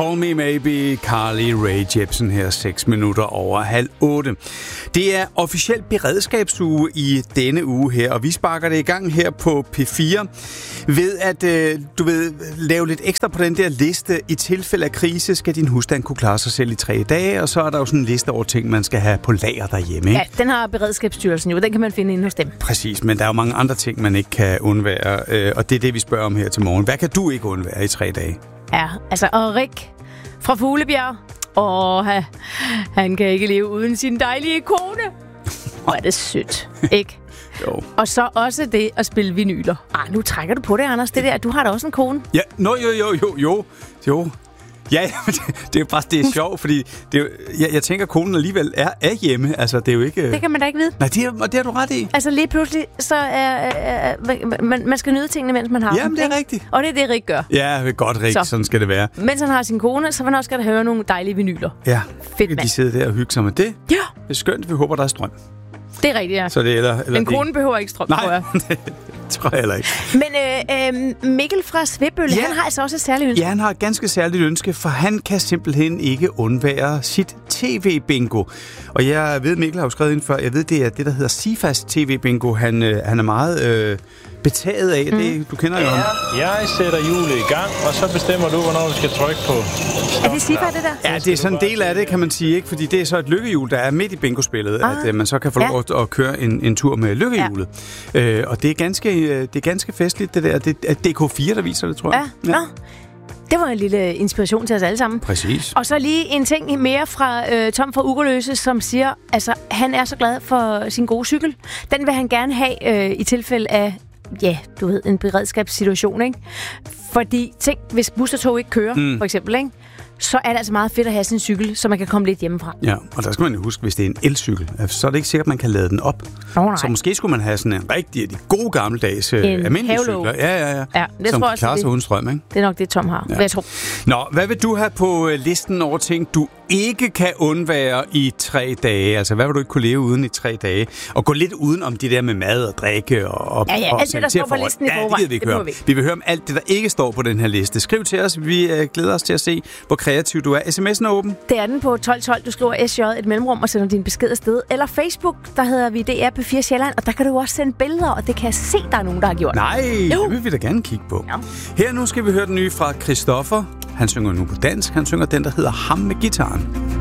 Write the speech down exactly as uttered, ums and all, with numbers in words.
Call Me Maybe, Carly Rae Jepsen her, seks minutter over halv otte. Det er officielt beredskabsuge i denne uge her, og vi sparker det i gang her på P fire ved at, øh, du ved, lave lidt ekstra på den der liste. I tilfælde af krise skal din husstand kunne klare sig selv i tre dage, og så er der jo sådan en liste over ting, man skal have på lager derhjemme, ikke? Ja, den har Beredskabsstyrelsen jo, den kan man finde inde hos dem. Præcis, men der er jo mange andre ting, man ikke kan undvære, øh, og det er det, vi spørger om her til morgen. Hvad kan du ikke undvære i tre dage? Ja, altså, og Rik fra Fuglebjerg, åh, han kan ikke leve uden sin dejlige kone. Hvor er det sødt, ikke? Jo. Og så også det at spille vinyler. Ah, nu trækker du på det, Anders. Det der, du har da også en kone. Ja, no, jo, jo, jo, jo, jo. Ja, det, det er jo bare, det er sjovt, fordi det er jo, jeg, jeg tænker, at konen alligevel er, er hjemme. Altså, det er jo ikke... Det kan man da ikke vide. Nej, det, er, det har du ret i. Altså, lige pludselig, så er... er man, man skal nyde tingene, mens man har Jamen, dem. det er ikke? Rigtigt. Og det er det, Rik gør. Ja, det er godt, Rik. Så. Sådan skal det være. Mens han har sin kone, så vil han også gerne høre nogle dejlige vinyler. Ja, fedt kan mand. De sidde der og hygge sig med det. Ja. Det er skønt, vi håber, der er strøm. Det er rigtigt, ja. Så det, eller, eller Men konen det... behøver ikke strøm, Nej, tror jeg. det tror jeg heller ikke. Men øh, øh, Mikkel fra Svebølle, ja. Han har altså også et særligt ønske. Ja, han har et ganske særligt ønske, for han kan simpelthen ikke undvære sit tv-bingo. Og jeg ved, Mikkel har jo skrevet ind før, jeg ved, det er det, der hedder Sifas tv-bingo. Han, øh, han er meget øh, betaget af. Mm. Det, du kender jo ham. Jeg sætter hjulet i gang, og så bestemmer du, hvornår du skal trykke på. Er det Sifa, det der? Ja, det er sådan en del af det, kan man sige, ikke? Fordi det er så et lykkehjul, der er midt i bingospillet, ah. at øh, man så kan få lov ja. at køre en, en tur med lykkehjulet. Ja. Øh, og det er ganske, øh, det er ganske festligt, det der. Det er D K fire, der viser det, tror jeg. Ja, ja. Nå. Det var en lille inspiration til os alle sammen. Præcis. Og så lige en ting mere fra øh, Tom fra Ugerløse, som siger, altså han er så glad for sin gode cykel. Den vil han gerne have øh, i tilfælde af, ja, du ved, en beredskabssituation, ikke? Fordi, tænk, hvis bus og tog ikke kører, mm. for eksempel, ikke? Så er det altså meget fedt at have sin cykel, så man kan komme lidt hjemmefra. Ja, og der skal man jo huske, hvis det er en elcykel, så er det ikke sikkert, at man kan lade den op. Oh, så måske skulle man have sådan en rigtig de gode gammeldags almindelige cykler. Ja, ja, ja. ja det som tror kan klare sig uden strøm, ikke? Det er nok det, Tom har. Ja. Hvad jeg tror. Nå, hvad vil du have på listen over ting, du ikke kan undvære i tre dage? Altså, hvad vil du ikke kunne leve uden i tre dage? Og gå lidt uden om det der med mad og drikke og... Ja, ja, og alt det, der står på listen i forvejen. Ja, det gider vi ikke høre. Vi. vi vil høre om alt det, der ikke står på den her liste. Skriv til os. Vi uh, glæder os til at se, hvor kreativ du er. sms'en er åben. Det er den på tolv tolv. Du skriver S J et mellemrum og sender din besked afsted. Eller Facebook, der hedder vi D R P fire Sjælland, og der kan du også sende billeder, og det kan jeg se, der er nogen, der har gjort. Nej, jo. Det vil vi da gerne kigge på. Ja. Her nu skal vi høre den nye fra Christoffer. Han synger nu på dansk. Han synger den, der hedder Ham med gitaren.